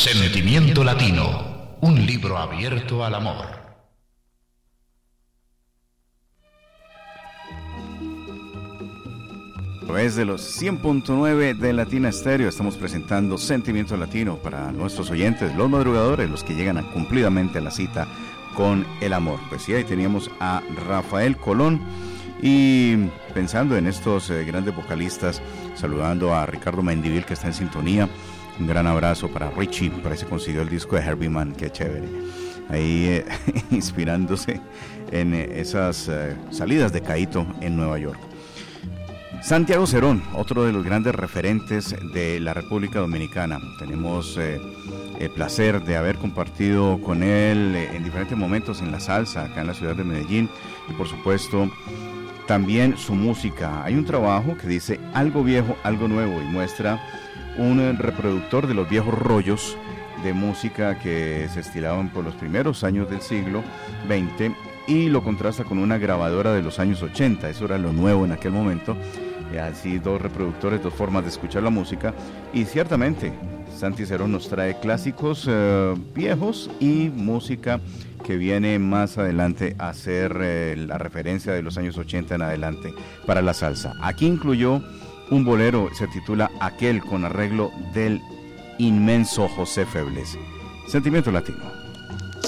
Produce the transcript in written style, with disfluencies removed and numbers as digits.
Sentimiento Latino, un libro abierto al amor. A través de los 100.9 de Latina Estéreo estamos presentando Sentimiento Latino para nuestros oyentes, los madrugadores, los que llegan cumplidamente a la cita con el amor. Pues sí, ahí teníamos a Rafael Colón y pensando en estos grandes vocalistas, saludando a Ricardo Mendivil que está en sintonía. Un gran abrazo para Richie, parece que consiguió el disco de Herbie Mann, qué chévere. Ahí inspirándose en esas salidas de Caíto en Nueva York. Santiago Cerón, otro de los grandes referentes de la República Dominicana. Tenemos el placer de haber compartido con él en diferentes momentos en la salsa, acá en la ciudad de Medellín, y por supuesto también su música. Hay un trabajo que dice Algo Viejo, Algo Nuevo, y muestra un reproductor de los viejos rollos de música que se estilaban por los primeros años del siglo XX y lo contrasta con una grabadora de los años 80, eso era lo nuevo en aquel momento. Así dos reproductores, dos formas de escuchar la música, y ciertamente Santi Cerón nos trae clásicos viejos y música que viene más adelante a ser la referencia de los años 80 en adelante para la salsa. Aquí incluyó un bolero, se titula Aquel, con arreglo del inmenso José Febles. Sentimiento Latino.